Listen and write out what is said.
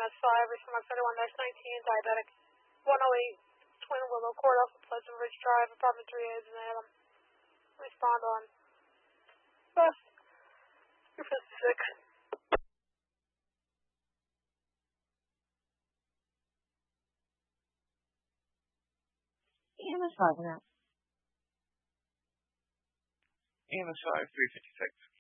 MS5, response 31-19, diabetic, 108, Twin Willow Court, off of Pleasant Ridge Drive, apartment 3A, is an Adam. Respond on bus. You're 56. EMS 5 now. EMS 5, 356.